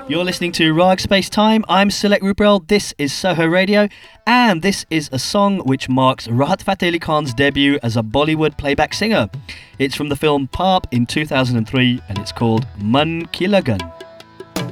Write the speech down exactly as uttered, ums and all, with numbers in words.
You're listening to Rag Space Time. I'm Select Ruprel. This is Soho Radio, and this is a song which marks Rahat Fateh Ali Khan's debut as a Bollywood playback singer. It's from the film Paap in two thousand three, and it's called Man Ki Lagan.